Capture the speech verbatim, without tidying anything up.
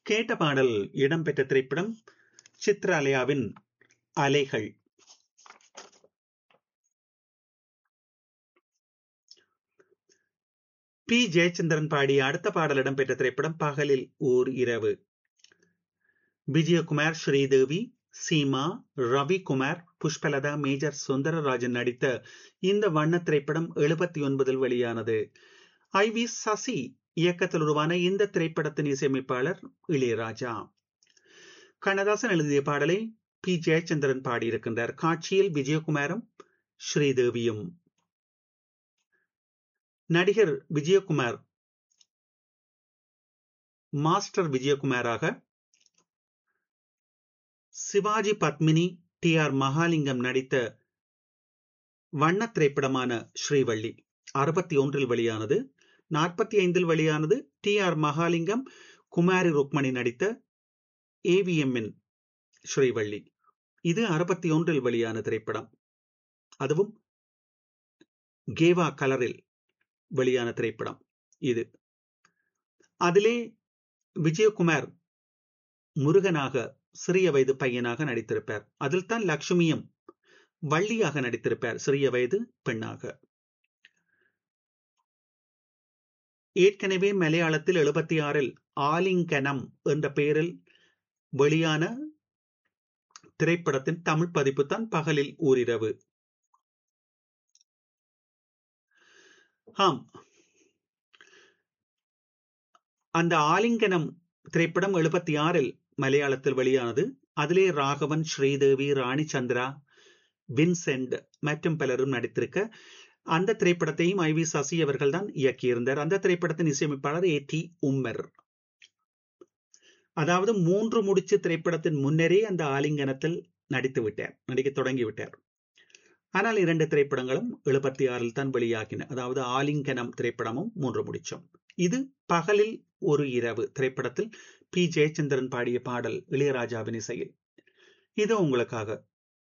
கேட்ட பாடல் இடம்பெற்ற திரைப்படம் சித்ராலயாவின் அலைகள். பி ஜெயச்சந்திரன் பாடிய அடுத்த பாடல் இடம்பெற்ற திரைப்படம் பகலில் ஓர் இரவு. விஜயகுமார், ஸ்ரீதேவி, சீமா, ரவிக்குமார், புஷ்பலதா, மேஜர் சுந்தரராஜன் நடித்த இந்த வண்ண திரைப்படம் எழுபத்தி ஒன்பதில் வெளியானது. ஐ வி சசி இயக்கத்தில் உருவான இந்த திரைப்படத்தின் இசையமைப்பாளர் இளையராஜா. கண்ணதாசன் எழுதிய பாடலை பி ஜெயச்சந்திரன் பாடியிருக்கின்றார். காட்சியில் விஜயகுமாரும் ஸ்ரீதேவியும். நடிகர் Vijayakumar master விஜயகுமாராக, Sivaji Padmini, D R Mahalingam நடித்த வண்ண திரைப்படமான ஸ்ரீவள்ளி அறுபத்தி ஒன்றில் வெளியானது. நாற்பத்தி ஐந்தில் வெளியானது டி ஆர் மகாலிங்கம், குமாரி ருக்மணி நடித்த ஏவிஎம்மின் ஸ்ரீவள்ளி. இது அறுபத்தி ஒன்றில் வெளியான திரைப்படம். அதுவும் கேவா கலரில் வெளியான திரைப்படம் இது. அதிலே விஜயகுமார் முருகனாக சிறிய வயது பையனாக நடித்திருப்பார். அதில் தான் லட்சுமியும் வள்ளியாக நடித்திருப்பார், சிறிய வயது பெண்ணாக. ஏற்கனவே மலையாளத்தில் எழுபத்தி ஆறில் ஆலிங்கனம் என்ற பெயரில் வெளியான திரைப்படத்தின் தமிழ் பதிப்பு தான் பகலில் ஓரிரவு. ஆம், அந்த ஆலிங்கனம் திரைப்படம் எழுபத்தி ஆறில் மலையாளத்தில் வெளியானது. அதிலே ராகவன், ஸ்ரீதேவி, ராணி சந்திரா, வின்சென்ட் மற்றும் பலரும் நடித்திருக்க, அந்த திரைப்படத்தையும் ஐ வி சசி அவர்கள் தான் இயக்கியிருந்தார். அந்த திரைப்படத்தின் இசையமைப்பாளர் ஏ டி உம்மர். அதாவது மூன்று முடிச்சு திரைப்படத்தின் முன்னரே அந்த ஆலிங்கனத்தில் நடித்து விட்டார், நடிக்க தொடங்கிவிட்டார். ஆனால் இரண்டு திரைப்படங்களும் எழுபத்தி ஆறில் தான் வெளியாகின. அதாவது ஆலிங்கனம் திரைப்படமும் மூன்று முடிச்சும். இது பகலில் ஒரு இரவு திரைப்படத்தில் பி ஜெயச்சந்திரன் பாடிய பாடல் இளையராஜாவின் இசையில். இது உங்களுக்காக